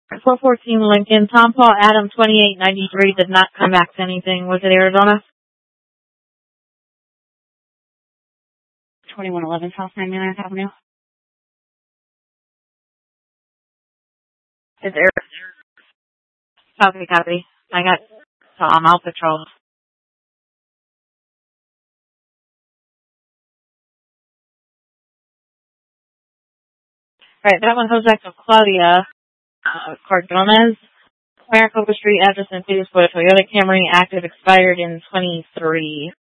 414 Lincoln, Tom Paul Adam 2893 did not come back to anything. Was it Arizona? 2111 South 99th Avenue. It's Arizona. Copy. I got Tom. I'll patrol. Right, that one goes back to Claudia Cardonez, Maricopa Street, address in Petersburg, Toyota Camry, active, expired in 23.